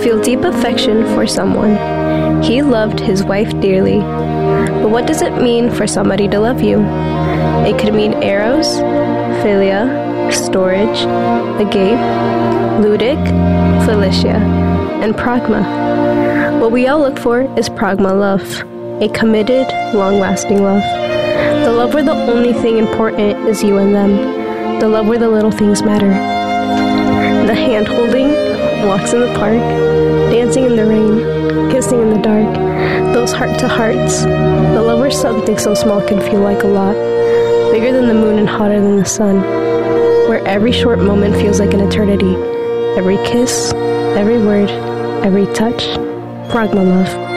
feel deep affection for someone. He loved his wife dearly. But what does it mean for somebody to love you? It could mean eros, philia, storge, agape, ludic, felicia, and pragma. What we all look for is pragma love, a committed, long-lasting love. The love where the only thing important is you and them. The love where the little things matter. The hand-holding, walks in the park, dancing in the rain, kissing in the dark, those heart-to-hearts. The love where something so small can feel like a lot, bigger than the moon and hotter than the sun. Where every short moment feels like an eternity. Every kiss, every word, every touch. Pragma love.